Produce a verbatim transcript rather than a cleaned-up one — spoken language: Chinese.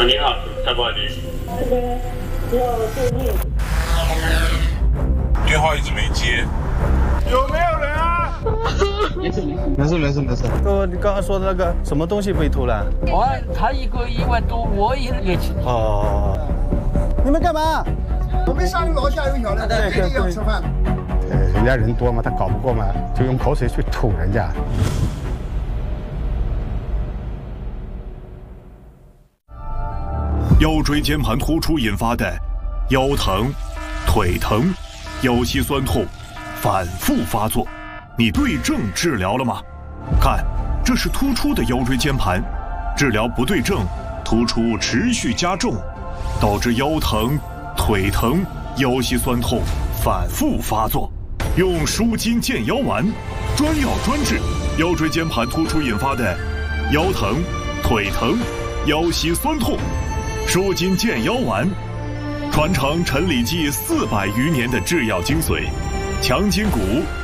你好，在哪里？ 这边要就近。 电话一直没接，有没有人啊？ 没事没事没事没事。 哥，你刚刚说的那个什么东西被偷了？ 我他一个一万多，我一个去。 哦，你们干嘛？ 我们上楼下有小的， 对对要吃饭。 呃，人家人多嘛，他搞不过嘛，就用口水去吐人家。 腰椎间盘突出引发的腰疼、腿疼、腰膝酸痛反复发作，你对症治疗了吗？看，这是突出的腰椎间盘，治疗不对症，突出持续加重，导致腰疼、腿疼、腰膝酸痛反复发作。用舒筋健腰丸，专药专治腰椎间盘突出引发的腰疼、腿疼、腰膝酸痛。舒筋健腰丸，传承陈李济四百余年的制药精髓，强筋骨。